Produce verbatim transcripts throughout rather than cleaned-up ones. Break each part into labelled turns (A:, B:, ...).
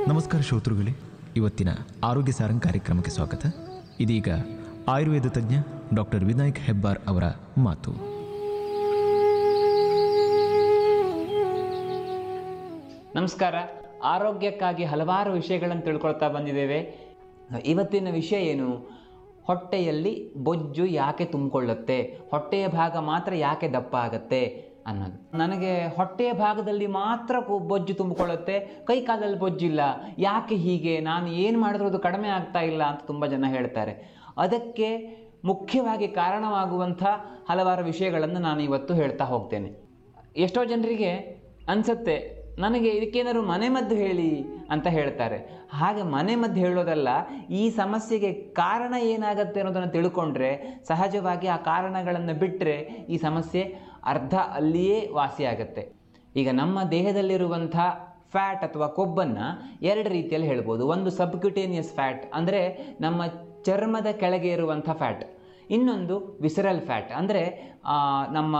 A: ನಮಸ್ಕಾರ ಶ್ರೋತೃಗಳೇ, ಇವತ್ತಿನ ಆರೋಗ್ಯ ಸಾರಂಗ್ ಕಾರ್ಯಕ್ರಮಕ್ಕೆ ಸ್ವಾಗತ. ಇದೀಗ ಆಯುರ್ವೇದ ತಜ್ಞ ಡಾಕ್ಟರ್ ವಿನಾಯಕ್ ಹೆಬ್ಬಾರ್ ಅವರ ಮಾತು.
B: ನಮಸ್ಕಾರ. ಆರೋಗ್ಯಕ್ಕಾಗಿ ಹಲವಾರು ವಿಷಯಗಳನ್ನು ತಿಳ್ಕೊಳ್ತಾ ಬಂದಿದ್ದೇವೆ. ಇವತ್ತಿನ ವಿಷಯ ಏನು? ಹೊಟ್ಟೆಯಲ್ಲಿ ಬೊಜ್ಜು ಯಾಕೆ ತುಂಬಿಕೊಳ್ಳುತ್ತೆ, ಹೊಟ್ಟೆಯ ಭಾಗ ಮಾತ್ರ ಯಾಕೆ ದಪ್ಪ ಆಗುತ್ತೆ ಅನ್ನೋದು. ನನಗೆ ಹೊಟ್ಟೆಯ ಭಾಗದಲ್ಲಿ ಮಾತ್ರ ಬೊಜ್ಜು ತುಂಬಿಕೊಳ್ಳುತ್ತೆ, ಕೈ ಕಾಲಲ್ಲಿ ಬೊಜ್ಜಿಲ್ಲ, ಯಾಕೆ ಹೀಗೆ, ನಾನು ಏನು ಮಾಡಿದ್ರೂ ಅದು ಕಡಿಮೆ ಆಗ್ತಾ ಇಲ್ಲ ಅಂತ ತುಂಬ ಜನ ಹೇಳ್ತಾರೆ. ಅದಕ್ಕೆ ಮುಖ್ಯವಾಗಿ ಕಾರಣವಾಗುವಂಥ ಹಲವಾರು ವಿಷಯಗಳನ್ನು ನಾನು ಇವತ್ತು ಹೇಳ್ತಾ ಹೋಗ್ತೇನೆ. ಎಷ್ಟೋ ಜನರಿಗೆ ಅನಿಸುತ್ತೆ, ನನಗೆ ಇದಕ್ಕೇನಾದ್ರು ಮನೆ ಮದ್ದು ಹೇಳಿ ಅಂತ ಹೇಳ್ತಾರೆ. ಹಾಗೆ ಮನೆ ಮದ್ದು ಹೇಳೋದಲ್ಲ, ಈ ಸಮಸ್ಯೆಗೆ ಕಾರಣ ಏನಾಗುತ್ತೆ ಅನ್ನೋದನ್ನು ತಿಳ್ಕೊಂಡ್ರೆ ಸಹಜವಾಗಿ ಆ ಕಾರಣಗಳನ್ನು ಬಿಟ್ಟರೆ ಈ ಸಮಸ್ಯೆ ಅರ್ಧ ಅಲ್ಲಿಯೇ ವಾಸಿಯಾಗತ್ತೆ. ಈಗ ನಮ್ಮ ದೇಹದಲ್ಲಿರುವಂಥ ಫ್ಯಾಟ್ ಅಥವಾ ಕೊಬ್ಬನ್ನು ಎರಡು ರೀತಿಯಲ್ಲಿ ಹೇಳ್ಬೋದು. ಒಂದು ಸಬ್ಕ್ಯುಟೇನಿಯಸ್ ಫ್ಯಾಟ್, ಅಂದರೆ ನಮ್ಮ ಚರ್ಮದ ಕೆಳಗೆ ಇರುವಂಥ ಫ್ಯಾಟ್. ಇನ್ನೊಂದು ವಿಸರಲ್ ಫ್ಯಾಟ್, ಅಂದರೆ ನಮ್ಮ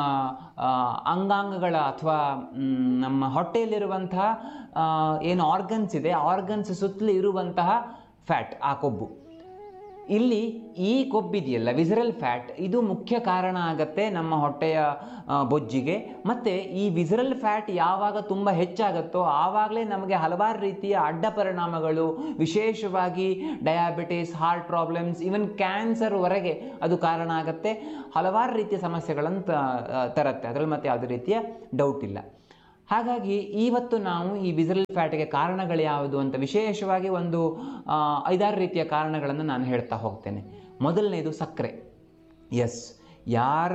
B: ಅಂಗಾಂಗಗಳ ಅಥವಾ ನಮ್ಮ ಹೊಟ್ಟೆಯಲ್ಲಿರುವಂತಹ ಏನು ಆರ್ಗನ್ಸ್ ಇದೆ, ಆರ್ಗನ್ಸ್ ಸುತ್ತಲೂ ಇರುವಂತಹ ಫ್ಯಾಟ್, ಆ ಕೊಬ್ಬು. ಇಲ್ಲಿ ಈ ಕೊಬ್ಬಿದೆಯಲ್ಲ, ವಿಸರಲ್ ಫ್ಯಾಟ್, ಇದು ಮುಖ್ಯ ಕಾರಣ ಆಗತ್ತೆ ನಮ್ಮ ಹೊಟ್ಟೆಯ ಬೊಜ್ಜಿಗೆ. ಮತ್ತು ಈ ವಿಸರಲ್ ಫ್ಯಾಟ್ ಯಾವಾಗ ತುಂಬ ಹೆಚ್ಚಾಗುತ್ತೋ ಆವಾಗಲೇ ನಮಗೆ ಹಲವಾರು ರೀತಿಯ ಅಡ್ಡ ಪರಿಣಾಮಗಳು, ವಿಶೇಷವಾಗಿ ಡಯಾಬಿಟಿಸ್, ಹಾರ್ಟ್ ಪ್ರಾಬ್ಲಮ್ಸ್, ಈವನ್ ಕ್ಯಾನ್ಸರ್ವರೆಗೆ ಅದು ಕಾರಣ ಆಗುತ್ತೆ. ಹಲವಾರು ರೀತಿಯ ಸಮಸ್ಯೆಗಳನ್ನು ತರುತ್ತೆ, ಅದರಲ್ಲಿ ಮತ್ತೆ ಯಾವುದೇ ರೀತಿಯ ಡೌಟ್ ಇಲ್ಲ. ಹಾಗಾಗಿ ಇವತ್ತು ನಾವು ಈ ವಿಸರಲ್ ಫ್ಯಾಟ್ಗೆ ಕಾರಣಗಳು ಯಾವುದು ಅಂತ ವಿಶೇಷವಾಗಿ ಒಂದು ಐದಾರು ರೀತಿಯ ಕಾರಣಗಳನ್ನು ನಾನು ಹೇಳ್ತಾ ಹೋಗ್ತೇನೆ. ಮೊದಲನೇದು ಸಕ್ಕರೆ. ಎಸ್, ಯಾರ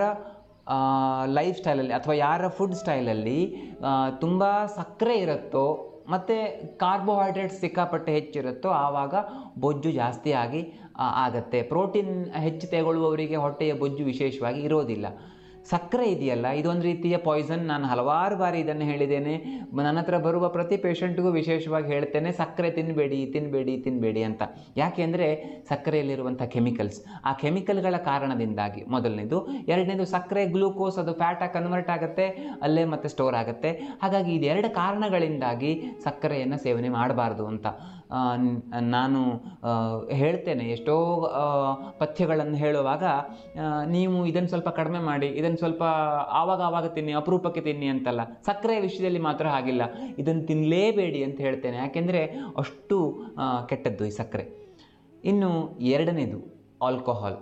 B: ಲೈಫ್ ಸ್ಟೈಲಲ್ಲಿ ಅಥವಾ ಯಾರ ಫುಡ್ ಸ್ಟೈಲಲ್ಲಿ ತುಂಬ ಸಕ್ಕರೆ ಇರುತ್ತೋ ಮತ್ತು ಕಾರ್ಬೋಹೈಡ್ರೇಟ್ಸ್ ಸಿಕ್ಕಾಪಟ್ಟೆ ಹೆಚ್ಚಿರುತ್ತೋ ಆವಾಗ ಬೊಜ್ಜು ಜಾಸ್ತಿ ಆಗಿ ಆಗತ್ತೆ. ಪ್ರೋಟೀನ್ ಹೆಚ್ಚು ತಗೊಳ್ಳುವವರಿಗೆ ಹೊಟ್ಟೆಯ ಬೊಜ್ಜು ವಿಶೇಷವಾಗಿ ಇರೋದಿಲ್ಲ. ಸಕ್ಕರೆ ಇದೆಯಲ್ಲ, ಇದೊಂದು ರೀತಿಯ ಪಾಯ್ಸನ್. ನಾನು ಹಲವಾರು ಬಾರಿ ಇದನ್ನು ಹೇಳಿದ್ದೇನೆ. ನನ್ನ ಹತ್ರ ಬರುವ ಪ್ರತಿ ಪೇಷಂಟ್ಗೂ ವಿಶೇಷವಾಗಿ ಹೇಳ್ತೇನೆ, ಸಕ್ಕರೆ ತಿನ್ನಬೇಡಿ ತಿನ್ನಬೇಡಿ ತಿನ್ನಬೇಡಿ ಅಂತ. ಯಾಕೆಂದರೆ ಸಕ್ಕರೆಯಲ್ಲಿರುವಂಥ ಕೆಮಿಕಲ್ಸ್, ಆ ಕೆಮಿಕಲ್ಗಳ ಕಾರಣದಿಂದಾಗಿ ಮೊದಲನೇದು. ಎರಡನೇದು, ಸಕ್ಕರೆ ಗ್ಲೂಕೋಸ್ ಅದು ಫ್ಯಾಟಾಗಿ ಕನ್ವರ್ಟ್ ಆಗುತ್ತೆ, ಅಲ್ಲೇ ಮತ್ತೆ ಸ್ಟೋರ್ ಆಗುತ್ತೆ. ಹಾಗಾಗಿ ಇದೆರಡು ಕಾರಣಗಳಿಂದಾಗಿ ಸಕ್ಕರೆಯನ್ನು ಸೇವನೆ ಮಾಡಬಾರ್ದು ಅಂತ ನಾನು ಹೇಳ್ತೇನೆ. ಎಷ್ಟೋ ಪಥ್ಯಗಳನ್ನು ಹೇಳುವಾಗ ನೀವು ಇದನ್ನು ಸ್ವಲ್ಪ ಕಡಿಮೆ ಮಾಡಿ, ಇದನ್ನು ಸ್ವಲ್ಪ ಆವಾಗ ಆವಾಗ ತಿನ್ನಿ, ಅಪರೂಪಕ್ಕೆ ತಿನ್ನಿ ಅಂತಲ್ಲ. ಸಕ್ಕರೆಯ ವಿಷಯದಲ್ಲಿ ಮಾತ್ರ ಹಾಗಿಲ್ಲ, ಇದನ್ನು ತಿನ್ನಲೇಬೇಡಿ ಅಂತ ಹೇಳ್ತೇನೆ. ಯಾಕೆಂದರೆ ಅಷ್ಟು ಕೆಟ್ಟದ್ದು ಈ ಸಕ್ಕರೆ. ಇನ್ನು ಎರಡನೇದು ಆಲ್ಕೋಹಾಲ್.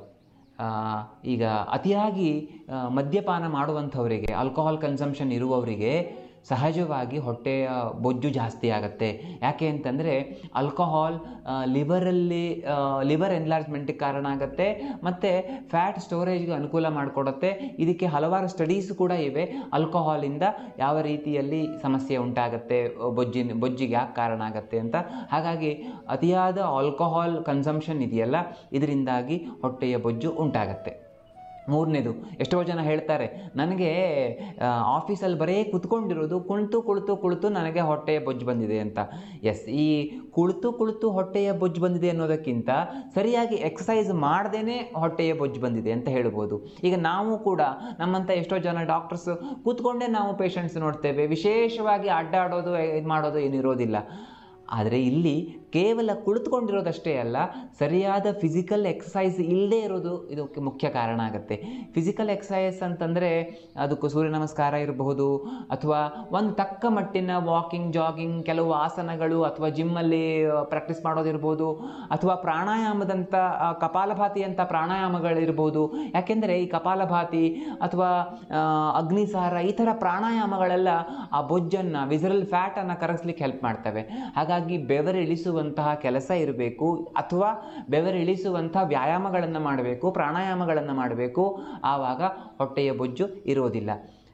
B: ಈಗ ಅತಿಯಾಗಿ ಮದ್ಯಪಾನ ಮಾಡುವಂಥವರಿಗೆ, ಆಲ್ಕೋಹಾಲ್ ಕನ್ಸಂಪ್ಷನ್ ಇರುವವರಿಗೆ ಸಹಜವಾಗಿ ಹೊಟ್ಟೆಯ ಬೊಜ್ಜು ಜಾಸ್ತಿ ಆಗುತ್ತೆ. ಯಾಕೆ ಅಂತಂದರೆ ಆಲ್ಕೋಹಾಲ್ ಲಿವರಲ್ಲಿ ಲಿವರ್ ಎನ್ಲಾರ್ಜ್ಮೆಂಟಿಗೆ ಕಾರಣ ಆಗುತ್ತೆ ಮತ್ತು ಫ್ಯಾಟ್ ಸ್ಟೋರೇಜ್ಗೆ ಅನುಕೂಲ ಮಾಡಿಕೊಡುತ್ತೆ. ಇದಕ್ಕೆ ಹಲವಾರು ಸ್ಟಡೀಸ್ ಕೂಡ ಇವೆ, ಆಲ್ಕೋಹಾಲಿಂದ ಯಾವ ರೀತಿಯಲ್ಲಿ ಸಮಸ್ಯೆ ಉಂಟಾಗುತ್ತೆ, ಬೊಜ್ಜಿನ ಬೊಜ್ಜಿಗೆ ಯಾಕೆ ಕಾರಣ ಆಗುತ್ತೆ ಅಂತ. ಹಾಗಾಗಿ ಅತಿಯಾದ ಆಲ್ಕೋಹಾಲ್ ಕನ್ಸಂಪ್ಷನ್ ಇದೆಯಲ್ಲ, ಇದರಿಂದಾಗಿ ಹೊಟ್ಟೆಯ ಬೊಜ್ಜು ಉಂಟಾಗತ್ತೆ. ಮೂರನೇದು, ಎಷ್ಟೋ ಜನ ಹೇಳ್ತಾರೆ, ನನಗೆ ಆಫೀಸಲ್ಲಿ ಬರೀ ಕುತ್ಕೊಂಡಿರೋದು, ಕುಳಿತು ಕುಳಿತು ಕುಳಿತು ನನಗೆ ಹೊಟ್ಟೆಯ ಬೊಜ್ಜು ಬಂದಿದೆ ಅಂತ. ಎಸ್, ಈ ಕುಳಿತು ಕುಳಿತು ಹೊಟ್ಟೆಯ ಬೊಜ್ಜು ಬಂದಿದೆ ಅನ್ನೋದಕ್ಕಿಂತ ಸರಿಯಾಗಿ ಎಕ್ಸಸೈಸ್ ಮಾಡ್ದೇ ಹೊಟ್ಟೆಯ ಬೊಜ್ಜು ಬಂದಿದೆ ಅಂತ ಹೇಳ್ಬೋದು. ಈಗ ನಾವು ಕೂಡ ನಮ್ಮಂಥ ಎಷ್ಟೋ ಜನ ಡಾಕ್ಟರ್ಸ್ ಕೂತ್ಕೊಂಡೇ ನಾವು ಪೇಷಂಟ್ಸ್ ನೋಡ್ತೇವೆ, ವಿಶೇಷವಾಗಿ ಅಡ್ಡಾಡೋದು ಇದು ಮಾಡೋದು ಏನಿರೋದಿಲ್ಲ. ಆದರೆ ಇಲ್ಲಿ ಕೇವಲ ಕುಳಿತುಕೊಂಡಿರೋದಷ್ಟೇ ಅಲ್ಲ, ಸರಿಯಾದ ಫಿಸಿಕಲ್ ಎಕ್ಸಸೈಸ್ ಇಲ್ಲದೇ ಇರೋದು ಇದಕ್ಕೆ ಮುಖ್ಯ ಕಾರಣ ಆಗುತ್ತೆ. ಫಿಸಿಕಲ್ ಎಕ್ಸಸೈಸ್ ಅಂತಂದರೆ ಅದಕ್ಕೂ ಸೂರ್ಯ ನಮಸ್ಕಾರ ಇರಬಹುದು, ಅಥವಾ ಒಂದು ತಕ್ಕ ಮಟ್ಟಿನ ವಾಕಿಂಗ್, ಜಾಗಿಂಗ್, ಕೆಲವು ಆಸನಗಳು, ಅಥವಾ ಜಿಮ್ಮಲ್ಲಿ ಪ್ರಾಕ್ಟೀಸ್ ಮಾಡೋದಿರ್ಬೋದು, ಅಥವಾ ಪ್ರಾಣಾಯಾಮದಂಥ ಕಪಾಲಭಾತಿ ಅಂತ ಪ್ರಾಣಾಯಾಮಗಳಿರ್ಬೋದು. ಯಾಕೆಂದರೆ ಈ ಕಪಾಲಭಾತಿ ಅಥವಾ ಅಗ್ನಿಸಾರ ಈ ಥರ ಪ್ರಾಣಾಯಾಮಗಳೆಲ್ಲ ಆ ಬೊಜ್ಜನ್ನು, ವಿಸರಲ್ ಫ್ಯಾಟನ್ನು ಕರಗಿಸ್ಲಿಕ್ಕೆ ಹೆಲ್ಪ್ ಮಾಡ್ತವೆ. ಹಾಗಾಗಿ ಬೆವರಿಳಿಸುವಂತಹ ಕೆಲಸ ಇರಬೇಕು, ಅಥವಾ ಬೆವರಿಳಿಸುವಂತಹ ವ್ಯಾಯಾಮಗಳನ್ನು ಮಾಡಬೇಕು, ಪ್ರಾಣಾಯಾಮಗಳನ್ನು ಮಾಡಬೇಕು. ಆವಾಗ ಹೊಟ್ಟೆಯ ಬೊಜ್ಜು ಇರೋದಿಲ್ಲ.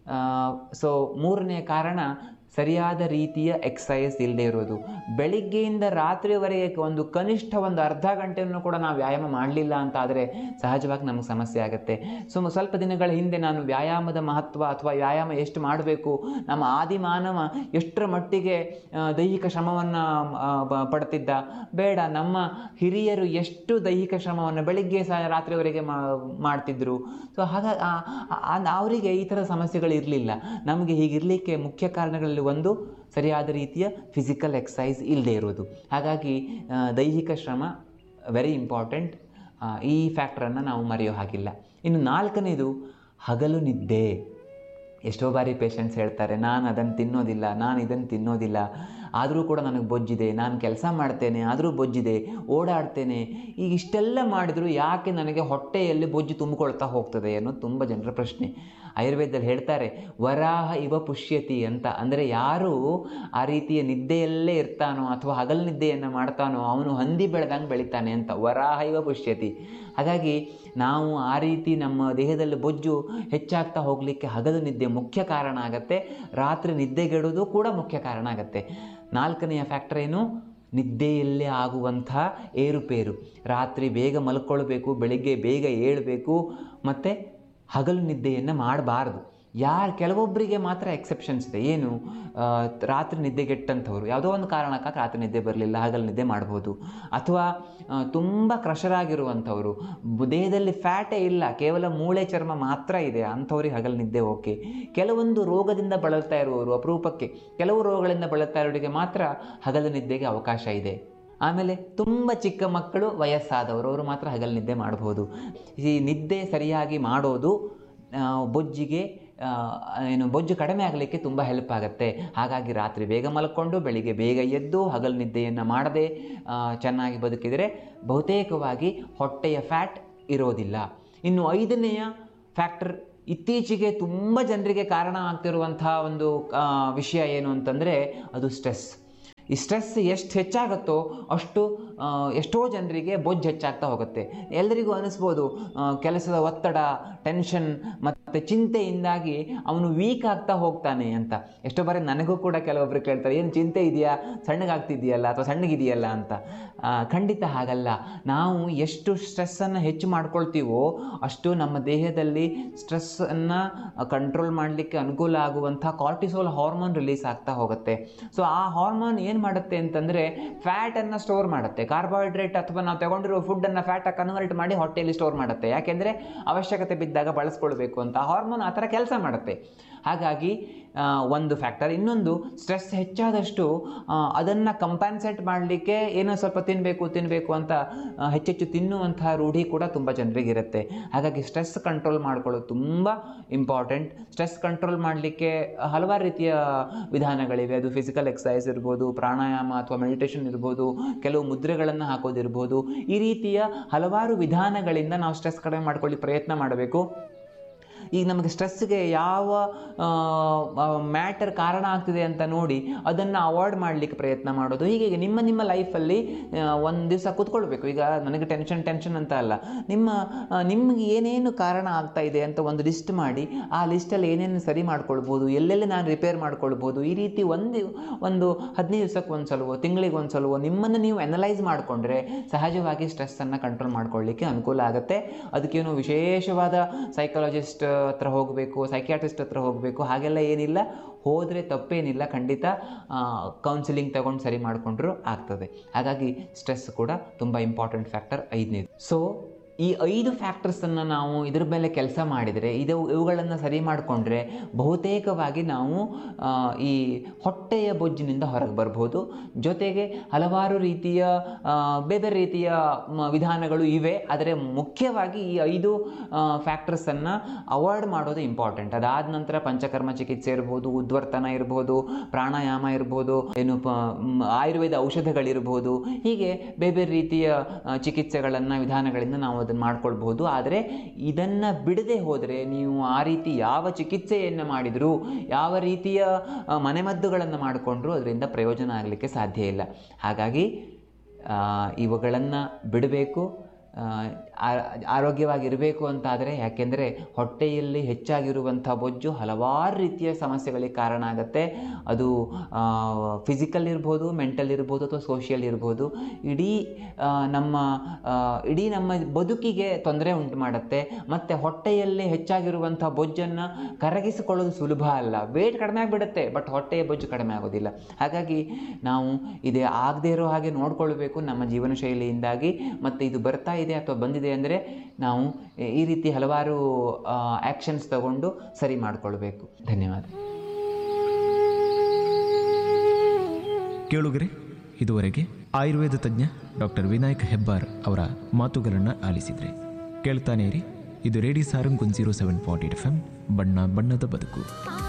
B: ಸೊ ಮೂರನೇ ಕಾರಣ ಸರಿಯಾದ ರೀತಿಯ ಎಕ್ಸಸೈಸ್ ಇಲ್ಲದೆ ಇರೋದು. ಬೆಳಿಗ್ಗೆಯಿಂದ ರಾತ್ರಿಯವರೆಗೆ ಒಂದು ಕನಿಷ್ಠ ಒಂದು ಅರ್ಧ ಗಂಟೆಯನ್ನು ಕೂಡ ನಾವು ವ್ಯಾಯಾಮ ಮಾಡಲಿಲ್ಲ ಅಂತ ಆದರೆ ಸಹಜವಾಗಿ ನಮಗೆ ಸಮಸ್ಯೆ ಆಗುತ್ತೆ. ಸೊ ಸ್ವಲ್ಪ ದಿನಗಳ ಹಿಂದೆ ನಾನು ವ್ಯಾಯಾಮದ ಮಹತ್ವ ಅಥವಾ ವ್ಯಾಯಾಮ ಎಷ್ಟು ಮಾಡಬೇಕು, ನಮ್ಮ ಆದಿಮಾನವ ಎಷ್ಟರ ಮಟ್ಟಿಗೆ ದೈಹಿಕ ಶ್ರಮವನ್ನು ಪಡ್ತಿದ್ದ, ಬೇಡ ನಮ್ಮ ಹಿರಿಯರು ಎಷ್ಟು ದೈಹಿಕ ಶ್ರಮವನ್ನು ಬೆಳಿಗ್ಗೆ ಸಹ ರಾತ್ರಿವರೆಗೆ ಮಾಡ್ತಿದ್ರು. ಸೊ ಹಾಗಾಗಿ ಅವರಿಗೆ ಈ ಥರದ ಸಮಸ್ಯೆಗಳು ಇರಲಿಲ್ಲ. ನಮಗೆ ಹೀಗಿರಲಿಕ್ಕೆ ಮುಖ್ಯ ಕಾರಣಗಳಲ್ಲಿ ಒಂದು ಸರಿಯಾದ ರೀತಿಯ ಫಿಸಿಕಲ್ ಎಕ್ಸಸೈಸ್ ಇಲ್ಲದೆ ಇರೋದು. ಹಾಗಾಗಿ ದೈಹಿಕ ಶ್ರಮ ವೆರಿ ಇಂಪಾರ್ಟೆಂಟ್. ಈ ಫ್ಯಾಕ್ಟ್ರನ್ನು ನಾವು ಮರೆಯೋ ಹಾಗಿಲ್ಲ. ಇನ್ನು ನಾಲ್ಕನೇದು ಹಗಲು ನಿದ್ದೆ. ಎಷ್ಟೋ ಬಾರಿ ಪೇಷಂಟ್ಸ್ ಹೇಳ್ತಾರೆ, ನಾನು ಅದನ್ನು ತಿನ್ನೋದಿಲ್ಲ, ನಾನು ಇದನ್ನು ತಿನ್ನೋದಿಲ್ಲ, ಆದರೂ ಕೂಡ ನನಗೆ ಬೊಜ್ಜಿದೆ, ನಾನು ಕೆಲಸ ಮಾಡ್ತೇನೆ ಆದರೂ ಬೊಜ್ಜಿದೆ, ಓಡಾಡ್ತೇನೆ, ಈಗ ಇಷ್ಟೆಲ್ಲ ಮಾಡಿದರೂ ಯಾಕೆ ನನಗೆ ಹೊಟ್ಟೆಯಲ್ಲಿ ಬೊಜ್ಜು ತುಂಬಿಕೊಳ್ತಾ ಹೋಗ್ತದೆ ಅನ್ನೋದು ತುಂಬ ಜನರ ಪ್ರಶ್ನೆ. ಆಯುರ್ವೇದದಲ್ಲಿ ಹೇಳ್ತಾರೆ ವರಾಹ ಇವ ಪುಷ್ಯತಿ ಅಂತ. ಅಂದರೆ ಯಾರು ಆ ರೀತಿಯ ನಿದ್ದೆಯಲ್ಲೇ ಇರ್ತಾನೋ ಅಥವಾ ಹಗಲು ನಿದ್ದೆಯನ್ನು ಮಾಡ್ತಾನೋ ಅವನು ಹಂದಿ ಬೆಳೆದಂಗೆ ಬೆಳಿತಾನೆ ಅಂತ. ವರಾಹ ಇವ ಪುಷ್ಯತಿ. ಹಾಗಾಗಿ ನಾವು ಆ ರೀತಿ ನಮ್ಮ ದೇಹದಲ್ಲಿ ಬೊಜ್ಜು ಹೆಚ್ಚಾಗ್ತಾ ಹೋಗಲಿಕ್ಕೆ ಹಗಲು ನಿದ್ದೆ ಮುಖ್ಯ ಕಾರಣ ಆಗುತ್ತೆ. ರಾತ್ರಿ ನಿದ್ದೆಗೆಡುವುದು ಕೂಡ ಮುಖ್ಯ ಕಾರಣ ಆಗುತ್ತೆ. ನಾಲ್ಕನೆಯ ಫ್ಯಾಕ್ಟರ್ ಏನು? ನಿದ್ದೆಯಲ್ಲೇ ಆಗುವಂಥ ಏರುಪೇರು. ರಾತ್ರಿ ಬೇಗ ಮಲ್ಕೊಳ್ಬೇಕು, ಬೆಳಿಗ್ಗೆ ಬೇಗ ಏಳಬೇಕು, ಮತ್ತು ಹಗಲು ನಿದ್ದೆಯನ್ನು ಮಾಡಬಾರ್ದು. ಯಾರು ಕೆಲವೊಬ್ಬರಿಗೆ ಮಾತ್ರ ಎಕ್ಸೆಪ್ಷನ್ಸ್ ಇದೆ. ಏನು? ರಾತ್ರಿ ನಿದ್ದೆಗೆಟ್ಟಂಥವ್ರು ಯಾವುದೋ ಒಂದು ಕಾರಣಕ್ಕಾಗಿ ರಾತ್ರಿ ನಿದ್ದೆ ಬರಲಿಲ್ಲ, ಹಗಲು ನಿದ್ದೆ ಮಾಡ್ಬೋದು. ಅಥವಾ ತುಂಬ ಕ್ರಷರಾಗಿರುವಂಥವ್ರು, ದೇಹದಲ್ಲಿ ಫ್ಯಾಟೇ ಇಲ್ಲ, ಕೇವಲ ಮೂಳೆ ಚರ್ಮ ಮಾತ್ರ ಇದೆ, ಅಂಥವ್ರಿಗೆ ಹಗಲು ನಿದ್ದೆ ಓಕೆ. ಕೆಲವೊಂದು ರೋಗದಿಂದ ಬಳಲ್ತಾ ಇರುವವರು, ಅಪರೂಪಕ್ಕೆ ಕೆಲವು ರೋಗಗಳಿಂದ ಬಳಲ್ತಾ ಇರೋರಿಗೆ ಮಾತ್ರ ಹಗಲು ನಿದ್ದೆಗೆ ಅವಕಾಶ ಇದೆ. ಆಮೇಲೆ ತುಂಬ ಚಿಕ್ಕ ಮಕ್ಕಳು, ವಯಸ್ಸಾದವರು, ಅವರು ಮಾತ್ರ ಹಗಲು ನಿದ್ದೆ ಮಾಡ್ಬೋದು. ಈ ನಿದ್ದೆ ಸರಿಯಾಗಿ ಮಾಡೋದು ಬೊಜ್ಜಿಗೆ ಏನು ಬೊಜ್ಜು ಕಡಿಮೆ ಆಗಲಿಕ್ಕೆ ತುಂಬ ಹೆಲ್ಪ್ ಆಗುತ್ತೆ. ಹಾಗಾಗಿ ರಾತ್ರಿ ಬೇಗ ಮಲ್ಕೊಂಡು ಬೆಳಿಗ್ಗೆ ಬೇಗ ಎದ್ದು ಹಗಲು ನಿದ್ದೆಯನ್ನು ಮಾಡದೆ ಚೆನ್ನಾಗಿ ಬದುಕಿದರೆ ಬಹುತೇಕವಾಗಿ ಹೊಟ್ಟೆಯ ಫ್ಯಾಟ್ ಇರೋದಿಲ್ಲ. ಇನ್ನು ಐದನೆಯ ಫ್ಯಾಕ್ಟರ್, ಇತ್ತೀಚೆಗೆ ತುಂಬ ಜನರಿಗೆ ಕಾರಣ ಆಗ್ತಿರುವಂಥ ಒಂದು ವಿಷಯ ಏನು ಅಂತಂದರೆ ಅದು ಸ್ಟ್ರೆಸ್. ಈ ಸ್ಟ್ರೆಸ್ ಎಷ್ಟು ಹೆಚ್ಚಾಗುತ್ತೋ ಅಷ್ಟು ಎಷ್ಟೋ ಜನರಿಗೆ ಬೊಜ್ಜು ಹೆಚ್ಚಾಗ್ತಾ ಹೋಗುತ್ತೆ. ಎಲ್ಲರಿಗೂ ಅನಿಸ್ಬೋದು ಕೆಲಸದ ಒತ್ತಡ, ಟೆನ್ಷನ್ ಮತ್ತು ಚಿಂತೆಯಿಂದಾಗಿ ಅವನು ವೀಕ್ ಆಗ್ತಾ ಹೋಗ್ತಾನೆ ಅಂತ. ಎಷ್ಟೋ ಬಾರಿ ನನಗೂ ಕೂಡ ಕೆಲವೊಬ್ಬರು ಕೇಳ್ತಾರೆ, ಏನು ಚಿಂತೆ ಇದೆಯಾ, ಸಣ್ಣಗಾಗ್ತಿದೆಯಲ್ಲ ಅಥವಾ ಸಣ್ಣಗಿದೆಯಲ್ಲ ಅಂತ. ಖಂಡಿತ ಹಾಗಲ್ಲ. ನಾವು ಎಷ್ಟು ಸ್ಟ್ರೆಸ್ಸನ್ನು ಹೆಚ್ಚು ಮಾಡ್ಕೊಳ್ತೀವೋ ಅಷ್ಟು ನಮ್ಮ ದೇಹದಲ್ಲಿ ಸ್ಟ್ರೆಸ್ಸನ್ನು ಕಂಟ್ರೋಲ್ ಮಾಡಲಿಕ್ಕೆ ಅನುಕೂಲ ಆಗುವಂಥ ಕಾರ್ಟಿಸೋಲ್ ಹಾರ್ಮೋನ್ ರಿಲೀಸ್ ಆಗ್ತಾ ಹೋಗುತ್ತೆ. ಸೊ ಆ ಹಾರ್ಮೋನ್ ಏನು ಮಾಡುತ್ತೆ ಅಂತಂದರೆ ಫ್ಯಾಟನ್ನು ಸ್ಟೋರ್ ಮಾಡುತ್ತೆ. ಕಾರ್ಬೋಹೈಡ್ರೇಟ್ ಅಥವಾ ನಾವು ತಗೊಂಡಿರೋ ಫುಡ್ಡನ್ನು ಫ್ಯಾಟಾಗಿ ಕನ್ವರ್ಟ್ ಮಾಡಿ ಹೊಟ್ಟೆಯಲ್ಲಿ ಸ್ಟೋರ್ ಮಾಡುತ್ತೆ. ಯಾಕೆಂದರೆ ಅವಶ್ಯಕತೆ ಬಿದ್ದಾಗ ಬಳಸ್ಕೊಳ್ಬೇಕು ಅಂತ ಹಾರ್ಮೋನ್ ಆ ಥರ ಕೆಲಸ ಮಾಡುತ್ತೆ. ಹಾಗಾಗಿ ಒಂದು ಫ್ಯಾಕ್ಟರ್. ಇನ್ನೊಂದು, ಸ್ಟ್ರೆಸ್ ಹೆಚ್ಚಾದಷ್ಟು ಅದನ್ನು ಕಂಪನ್ಸೇಟ್ ಮಾಡಲಿಕ್ಕೆ ಏನೋ ಸ್ವಲ್ಪ ತಿನ್ನಬೇಕು ತಿನ್ನಬೇಕು ಅಂತ ಹೆಚ್ಚೆಚ್ಚು ತಿನ್ನುವಂಥ ರೂಢಿ ಕೂಡ ತುಂಬ ಜನರಿಗಿರುತ್ತೆ. ಹಾಗಾಗಿ ಸ್ಟ್ರೆಸ್ ಕಂಟ್ರೋಲ್ ಮಾಡ್ಕೊಳ್ಳೋದು ತುಂಬ ಇಂಪಾರ್ಟೆಂಟ್. ಸ್ಟ್ರೆಸ್ ಕಂಟ್ರೋಲ್ ಮಾಡಲಿಕ್ಕೆ ಹಲವಾರು ರೀತಿಯ ವಿಧಾನಗಳಿವೆ. ಅದು ಫಿಸಿಕಲ್ ಎಕ್ಸಸೈಸ್ ಇರ್ಬೋದು, ಪ್ರಾಣಾಯಾಮ ಅಥವಾ ಮೆಡಿಟೇಷನ್ ಇರ್ಬೋದು, ಕೆಲವು ಮುದ್ರೆಗಳನ್ನು ಹಾಕೋದಿರ್ಬೋದು. ಈ ರೀತಿಯ ಹಲವಾರು ವಿಧಾನಗಳಿಂದ ನಾವು ಸ್ಟ್ರೆಸ್ ಕಡಿಮೆ ಮಾಡ್ಕೊಳ್ಳಿ ಪ್ರಯತ್ನ ಮಾಡಬೇಕು. ಈಗ ನಮಗೆ ಸ್ಟ್ರೆಸ್ಗೆ ಯಾವ ಮ್ಯಾಟರ್ ಕಾರಣ ಆಗ್ತಿದೆ ಅಂತ ನೋಡಿ ಅದನ್ನು ಅವಾಯ್ಡ್ ಮಾಡಲಿಕ್ಕೆ ಪ್ರಯತ್ನ ಮಾಡೋದು. ಹೀಗೆ ನಿಮ್ಮ ನಿಮ್ಮ ಲೈಫಲ್ಲಿ ಒಂದು ದಿವಸ ಕೂತ್ಕೊಳ್ಬೇಕು. ಈಗ ನನಗೆ ಟೆನ್ಷನ್ ಟೆನ್ಷನ್ ಅಂತ ಅಲ್ಲ, ನಿಮ್ಮ ನಿಮಗೆ ಏನೇನು ಕಾರಣ ಆಗ್ತಾ ಇದೆ ಅಂತ ಒಂದು ಲಿಸ್ಟ್ ಮಾಡಿ ಆ ಲಿಸ್ಟಲ್ಲಿ ಏನೇನು ಸರಿ ಮಾಡ್ಕೊಳ್ಬೋದು, ಎಲ್ಲೆಲ್ಲಿ ನಾನು ರಿಪೇರ್ ಮಾಡ್ಕೊಳ್ಬೋದು, ಈ ರೀತಿ ಒಂದು ಒಂದು ಹದಿನೈದು ದಿವಸಕ್ಕೆ ಒಂದು ಸಲವೋ ತಿಂಗಳಿಗೆ ಒಂದು ಸಲವೋ ನಿಮ್ಮನ್ನು ನೀವು ಅನಲೈಸ್ ಮಾಡಿಕೊಂಡ್ರೆ ಸಹಜವಾಗಿ ಸ್ಟ್ರೆಸ್ಸನ್ನು ಕಂಟ್ರೋಲ್ ಮಾಡ್ಕೊಳ್ಳಿಕ್ಕೆ ಅನುಕೂಲ ಆಗುತ್ತೆ. ಅದಕ್ಕೇನು ವಿಶೇಷವಾದ ಸೈಕಾಲಜಿಸ್ಟ್ ಹತ್ರ ಹೋಗಬೇಕು, ಸೈಕಿಯಾಟ್ರಿಸ್ಟ್ ಹತ್ರ ಹೋಗಬೇಕು ಹಾಗೆಲ್ಲ ಏನಿಲ್ಲ. ಹೋದರೆ ತಪ್ಪೇನಿಲ್ಲ, ಖಂಡಿತ ಕೌನ್ಸಿಲಿಂಗ್ ತಗೊಂಡು ಸರಿ ಮಾಡಿಕೊಂಡ್ರೂ ಆಗ್ತದೆ. ಹಾಗಾಗಿ ಸ್ಟ್ರೆಸ್ ಕೂಡ ತುಂಬ ಇಂಪಾರ್ಟೆಂಟ್ ಫ್ಯಾಕ್ಟರ್, ಐದನೇದು. ಸೊ ಈ ಐದು ಫ್ಯಾಕ್ಟರ್ಸನ್ನು ನಾವು ಇದ್ರ ಮೇಲೆ ಕೆಲಸ ಮಾಡಿದರೆ, ಇದು ಇವುಗಳನ್ನು ಸರಿ ಮಾಡಿಕೊಂಡ್ರೆ ಬಹುತೇಕವಾಗಿ ನಾವು ಈ ಹೊಟ್ಟೆಯ ಬೊಜ್ಜಿನಿಂದ ಹೊರಗೆ ಬರ್ಬೋದು. ಜೊತೆಗೆ ಹಲವಾರು ರೀತಿಯ ಬೇರೆ ರೀತಿಯ ವಿಧಾನಗಳು ಇವೆ. ಆದರೆ ಮುಖ್ಯವಾಗಿ ಈ ಐದು ಫ್ಯಾಕ್ಟರ್ಸನ್ನು ಅವಾಯ್ಡ್ ಮಾಡೋದು ಇಂಪಾರ್ಟೆಂಟ್. ಅದಾದ ನಂತರ ಪಂಚಕರ್ಮ ಚಿಕಿತ್ಸೆ ಇರ್ಬೋದು, ಉದ್ವರ್ತನ ಇರ್ಬೋದು, ಪ್ರಾಣಾಯಾಮ ಇರ್ಬೋದು, ಏನು ಪ ಆಯುರ್ವೇದ ಔಷಧಗಳಿರ್ಬೋದು, ಹೀಗೆ ಬೇರೆ ಬೇರೆ ರೀತಿಯ ಚಿಕಿತ್ಸೆಗಳನ್ನು ವಿಧಾನಗಳಿಂದ ನಾವು ಅದನ್ನು ಮಾಡ್ಕೊಳ್ಬಹುದು. ಆದರೆ ಇದನ್ನು ಬಿಡದೆ ಹೋದರೆ ನೀವು ಆ ರೀತಿ ಯಾವ ಚಿಕಿತ್ಸೆಯನ್ನು ಮಾಡಿದರೂ, ಯಾವ ರೀತಿಯ ಮನೆಮದ್ದುಗಳನ್ನು ಮಾಡಿಕೊಂಡ್ರೂ ಅದರಿಂದ ಪ್ರಯೋಜನ ಆಗಲಿಕ್ಕೆ ಸಾಧ್ಯ ಇಲ್ಲ. ಹಾಗಾಗಿ ಇವುಗಳನ್ನು ಬಿಡಬೇಕು. ಆರೋಗ್ಯವಾಗಿರಬೇಕು ಅಂತಾದರೆ, ಯಾಕೆಂದರೆ ಹೊಟ್ಟೆಯಲ್ಲಿ ಹೆಚ್ಚಾಗಿರುವಂಥ ಬೊಜ್ಜು ಹಲವಾರು ರೀತಿಯ ಸಮಸ್ಯೆಗಳಿಗೆ ಕಾರಣ ಆಗುತ್ತೆ. ಅದು ಫಿಸಿಕಲ್ ಇರ್ಬೋದು, ಮೆಂಟಲ್ ಇರ್ಬೋದು, ಅಥವಾ ಸೋಷಿಯಲ್ ಇರ್ಬೋದು. ಇಡೀ ನಮ್ಮ ಇಡೀ ನಮ್ಮ ಬದುಕಿಗೆ ತೊಂದರೆ ಉಂಟು ಮಾಡುತ್ತೆ. ಮತ್ತು ಹೊಟ್ಟೆಯಲ್ಲಿ ಹೆಚ್ಚಾಗಿರುವಂಥ ಬೊಜ್ಜನ್ನು ಕರಗಿಸಿಕೊಳ್ಳೋದು ಸುಲಭ ಅಲ್ಲ. ವೇಟ್ ಕಡಿಮೆ ಆಗಿಬಿಡುತ್ತೆ, ಬಟ್ ಹೊಟ್ಟೆಯ ಬೊಜ್ಜು ಕಡಿಮೆ ಆಗೋದಿಲ್ಲ. ಹಾಗಾಗಿ ನಾವು ಇದೇ ಆಗದೇ ಇರೋ ಹಾಗೆ ನೋಡಿಕೊಳ್ಬೇಕು ನಮ್ಮ ಜೀವನ ಶೈಲಿಯಿಂದಾಗಿ. ಮತ್ತು ಇದು ಬರ್ತಾ ಇದೆ ಅಥವಾ ಬಂದಿದೆ ಅಂದರೆ ನಾವು ಈ ರೀತಿ ಹಲವಾರು ಆ್ಯಕ್ಷನ್ಸ್ ತಗೊಂಡು ಸರಿ ಮಾಡಿಕೊಳ್ಬೇಕು. ಧನ್ಯವಾದ.
A: ಕೇಳುಗರೆ, ಇದುವರೆಗೆ ಆಯುರ್ವೇದ ತಜ್ಞ ಡಾಕ್ಟರ್ ವಿನಾಯಕ್ ಹೆಬ್ಬಾರ್ ಅವರ ಮಾತುಗಳನ್ನು ಆಲಿಸಿದರೆ. ಕೇಳ್ತಾನೆ ಇರಿ, ಇದು radio Sarang one zero seven point eight F M, ಬಣ್ಣ ಬಣ್ಣದ ಬದುಕು.